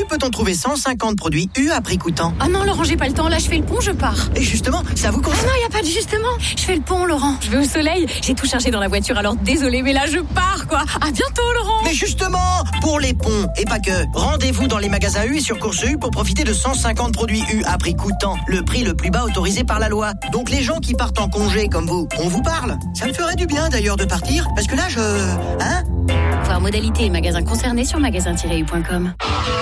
peut-on trouver 150 produits U à prix coûtant. Ah non, Laurent, j'ai pas le temps. Là, je fais le pont, je pars. Et justement, ça vous concerne. Ah non, y a pas de justement. Je fais le pont, Laurent. Je vais au soleil. J'ai tout chargé dans la voiture, alors désolé, mais là, je pars, quoi. À bientôt, Laurent. Mais justement, pour les ponts, et pas que, rendez-vous dans les magasins U et sur Course U pour profiter de 150 produits U à prix coûtant. Le prix le plus bas autorisé par la loi. Donc les gens qui partent en congé comme vous, on vous parle. Ça me ferait du bien d'ailleurs de partir, parce que là, Hein ? Voir modalités et magasins concernés sur magasin-u.com.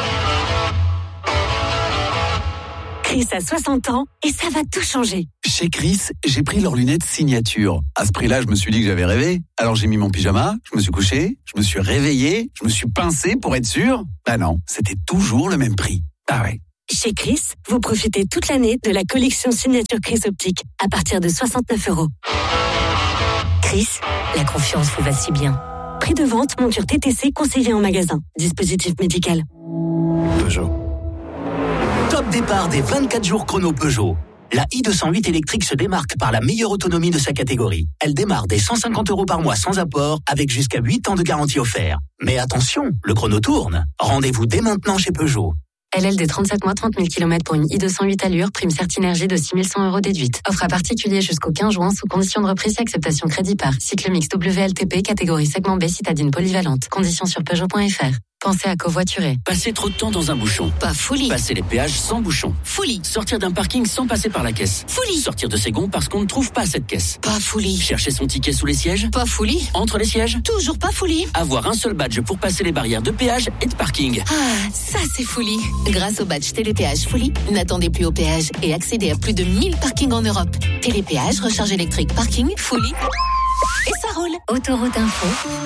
Chris a 60 ans et ça va tout changer. Chez Chris, j'ai pris leurs lunettes signature. À ce prix-là, je me suis dit que j'avais rêvé. Alors j'ai mis mon pyjama, je me suis couché, je me suis réveillé, je me suis pincé pour être sûr. Bah non, c'était toujours le même prix. Ah ouais. Chez Chris, vous profitez toute l'année de la collection signature Chris Optique à partir de 69 €. Chris, la confiance vous va si bien. Prix de vente, monture TTC conseillé en magasin. Dispositif médical. Peugeot. Top départ des 24 jours chrono Peugeot. La i208 électrique se démarque par la meilleure autonomie de sa catégorie. Elle démarre dès 150 € par mois sans apport, avec jusqu'à 8 ans de garantie offerte. Mais attention, le chrono tourne. Rendez-vous dès maintenant chez Peugeot. LLD 37 mois, 30 000 km pour une i208 allure, prime Certinergie de 6 100 € déduite. Offre à particulier jusqu'au 15 juin sous condition de reprise et acceptation crédit par. Cycle mix WLTP, catégorie segment B, citadine polyvalente. Conditions sur Peugeot.fr. Pensez à covoiturer. Passer trop de temps dans un bouchon. Pas folie. Passer les péages sans bouchon. Folie. Sortir d'un parking sans passer par la caisse. Folie. Sortir de ses gonds parce qu'on ne trouve pas cette caisse. Pas folie. Chercher son ticket sous les sièges. Pas folie. Entre les sièges. Toujours pas folie. Avoir un seul badge pour passer les barrières de péage et de parking. Ah, ça c'est folie. Grâce au badge Télépéage Folie, n'attendez plus au péage et accédez à plus de 1000 parkings en Europe. Télépéage, recharge électrique, parking, Folie. Et ça roule. Autoroute Info.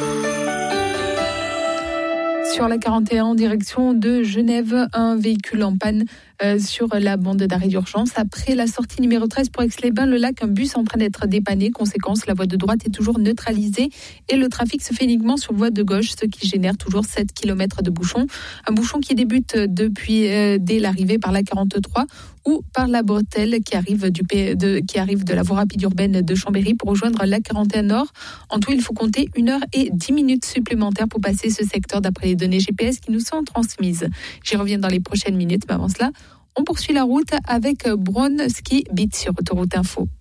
Sur la 41 en direction de Genève, un véhicule en panne sur la bande d'arrêt d'urgence. Après la sortie numéro 13 pour Aix-les-Bains-le-Lac, un bus est en train d'être dépanné. Conséquence, la voie de droite est toujours neutralisée et le trafic se fait uniquement sur voie de gauche, ce qui génère toujours 7 km de bouchons. Un bouchon qui débute dès l'arrivée par la 43 ou par la bretelle qui arrive de la voie rapide urbaine de Chambéry pour rejoindre la 41 Nord. En tout, il faut compter 1 heure et 10 minutes supplémentaires pour passer ce secteur d'après les données GPS qui nous sont transmises. J'y reviens dans les prochaines minutes, mais avant cela, on poursuit la route avec Brown Ski Beat sur Autoroute Info.